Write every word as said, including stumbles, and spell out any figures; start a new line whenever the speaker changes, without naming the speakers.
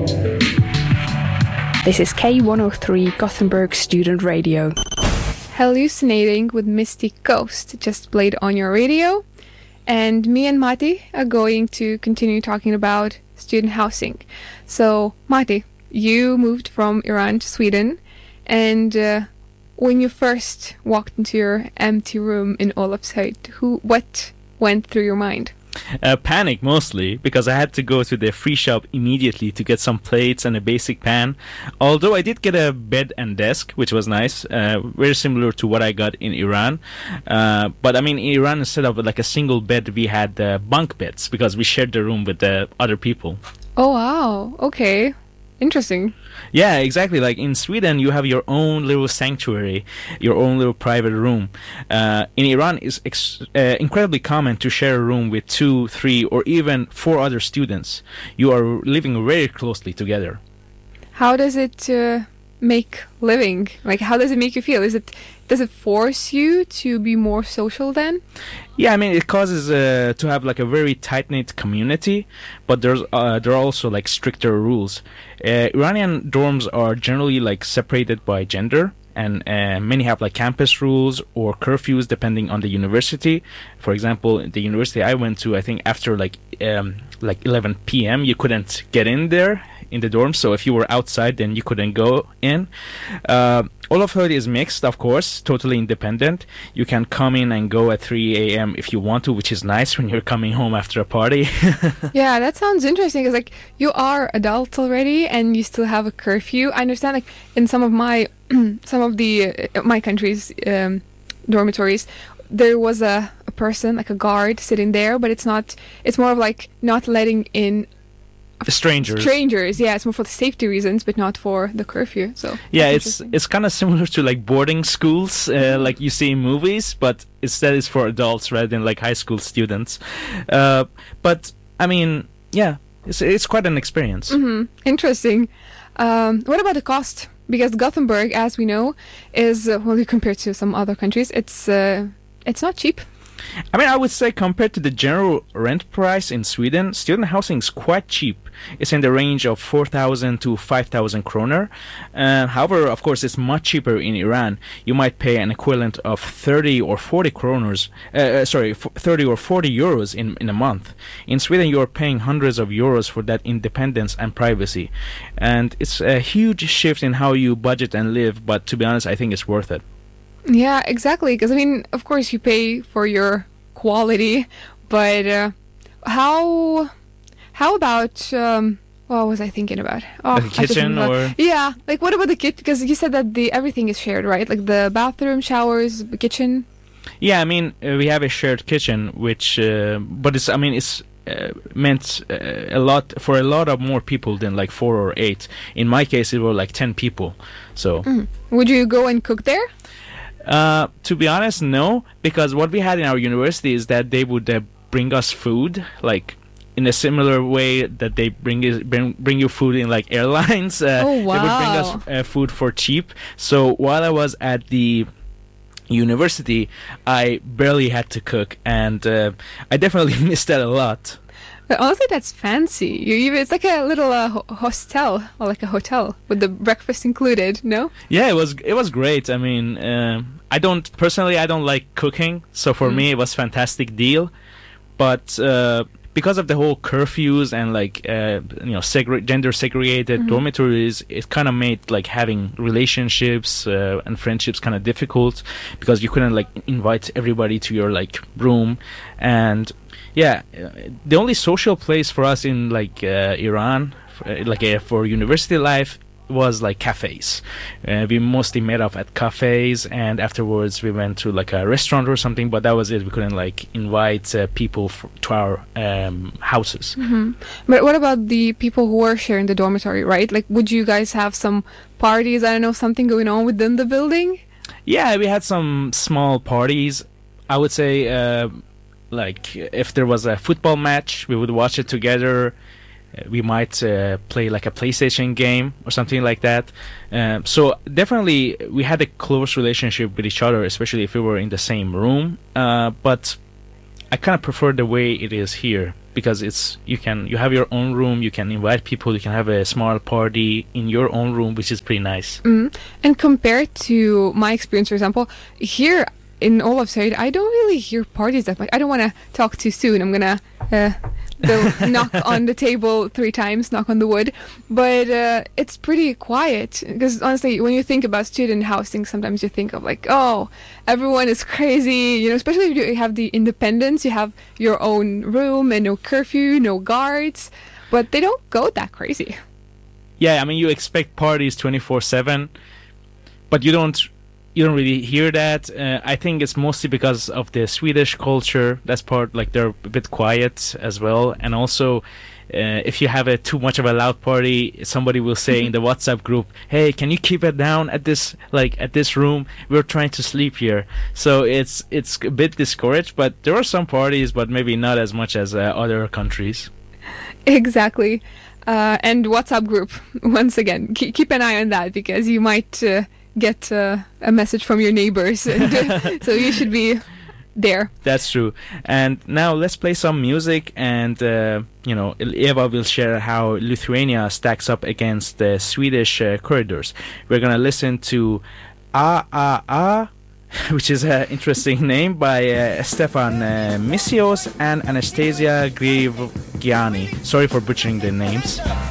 This is K one oh three Gothenburg Student Radio. Hallucinating with Mystic Ghost just played on your radio. And me and Matti are going to continue talking about student housing. So, Matti, you moved from Iran to Sweden. And uh, when you first walked into your empty room in Olofshöjd, who, what went through your mind?
Uh, panic mostly, because I had to go to the free shop immediately to get some plates and a basic pan. Although I did get a bed and desk, which was nice, uh, very similar to what I got in Iran. Uh, but I mean, in Iran, instead of like a single bed, we had uh, bunk beds because we shared the room with the other people.
Oh, wow. Okay. Interesting.
Yeah, exactly. Like in Sweden, you have your own little sanctuary, your own little private room. Uh, in Iran, it's ex- uh, incredibly common to share a room with two, three, or even four other students. You are living very closely together.
How does it uh, make living? Like, how does it make you feel? Is it does it force you to be more social then?
Yeah, I mean, it causes uh, to have like a very tight-knit community, but there's uh, there are also like stricter rules. Uh, Iranian dorms are generally like separated by gender, and uh, many have like campus rules or curfews depending on the university. For example, the university I went to, I think after like um, like eleven p.m. you couldn't get in there in the dorms, so if you were outside, then you couldn't go in. Uh, Olofshoid is mixed, of course, totally independent. You can come in and go at three a.m. if you want to, which is nice when you're coming home after a party.
Yeah, that sounds interesting, because like you are adults already and you still have a curfew. I understand, like in some of my some of the uh, my country's um, dormitories, there was a, a person, like a guard, sitting there, but it's not. It's more of like not letting in
strangers.
Strangers, yeah. It's more for the safety reasons, but not for the curfew. So
yeah, it's it's kind of similar to like boarding schools, uh, like you see in movies, but instead it's for adults rather than like high school students. Uh, but I mean, yeah, it's it's quite an experience.
Mm-hmm. Interesting. Um, what about the cost? Because Gothenburg, as we know, is uh, well, compared to some other countries, it's uh, it's not cheap.
I mean, I would say compared to the general rent price in Sweden, student housing is quite cheap. It's in the range of four thousand to five thousand kroner. Uh, however, of course, it's much cheaper in Iran. You might pay an equivalent of thirty or forty kroners, uh, sorry, thirty or forty euros in, in a month. In Sweden, you're paying hundreds of euros for that independence and privacy. And it's a huge shift in how you budget and live, but to be honest, I think it's worth it.
Yeah, exactly. Because, I mean, of course, you pay for your quality, but uh, how how about, um, what was I thinking about?
Oh, the kitchen or?
Yeah, like what about the kitchen? Because you said that the everything is shared, right? Like the bathroom, showers, the kitchen?
Yeah, I mean, uh, we have a shared kitchen, which, uh, but it's, I mean, it's uh, meant uh, a lot, for a lot of more people than like four or eight. In my case, it were like ten people, so.
Mm. Would you go and cook there?
Uh, to be honest, no, because what we had in our university is that they would uh, bring us food, like in a similar way that they bring is, bring, bring you food in like airlines. Uh,
oh, wow.
They would bring us uh, food for cheap. So while I was at the university, I barely had to cook, and uh, I definitely missed that a lot.
But honestly, that's fancy. You even it's like a little uh, ho- hostel, or like a hotel with the breakfast included. No?
Yeah, it was it was great. I mean, uh, I don't personally I don't like cooking, so for mm. me it was fantastic deal. But uh, because of the whole curfews and like uh, you know segre- gender segregated mm-hmm. dormitories, it kind of made like having relationships uh, and friendships kind of difficult, because you couldn't like invite everybody to your like room. And yeah, the only social place for us in like uh, Iran, uh, like uh, for university life, was like cafes. Uh, we mostly met up at cafes, and afterwards we went to like a restaurant or something. But that was it. We couldn't like invite uh, people f- to our um, houses.
Mm-hmm. But what about the people who were sharing the dormitory? Right? Like, would you guys have some parties? I don't know, something going on within the building?
Yeah, we had some small parties. I would say. Uh, Like, if there was a football match, we would watch it together. Uh, we might uh, play like a PlayStation game or something like that. Um, so definitely we had a close relationship with each other, especially if we were in the same room. Uh, but I kind of prefer the way it is here. because it's you can you have your own room, you can invite people, you can have a small party in your own room, which is pretty nice.
Mm. And compared to my experience, for example, here in Olavsøy, I don't really hear parties that much. I don't want to talk too soon. I'm gonna uh, go knock on the table three times, knock on the wood. But uh, it's pretty quiet, because honestly, when you think about student housing, sometimes you think of like, oh, everyone is crazy. You know, especially if you have the independence, you have your own room and no curfew, no guards. But they don't go that crazy.
Yeah, I mean, you expect parties twenty-four seven, but you don't. You don't really hear that. Uh, I think it's mostly because of the Swedish culture. That's part, like they're a bit quiet as well. And also, uh, if you have a too much of a loud party, somebody will say in the WhatsApp group, "Hey, can you keep it down at this, like at this room? We're trying to sleep here." So it's it's a bit discouraged. But there are some parties, but maybe not as much as uh, other countries.
Exactly. Uh, and WhatsApp group, once again, keep, keep an eye on that, because you might Uh, get uh, a message from your neighbors, and, uh, so you should be there.
That's true. And now let's play some music, and uh, you know, Eva will share how Lithuania stacks up against the Swedish uh, corridors. We're gonna listen to Ah Ah Ah, which is an interesting name, by uh, Stefan uh, Misios and Anastasia Grigiani. Sorry for butchering the names.